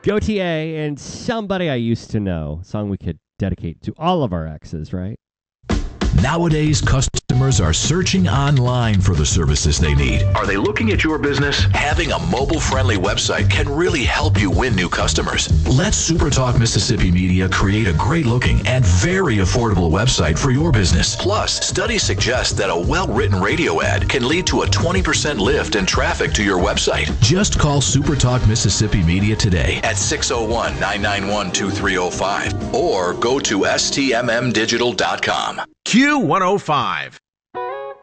Gautier and Somebody I Used to Know. A song we could dedicate to all of our exes, right? Nowadays, customers are searching online for the services they need. Are they looking at your business? Having a mobile-friendly website can really help you win new customers. Let SuperTalk Mississippi Media create a great-looking and very affordable website for your business. Plus, studies suggest that a well-written radio ad can lead to a 20% lift in traffic to your website. Just call SuperTalk Mississippi Media today at 601-991-2305 or go to stmmdigital.com. Q105.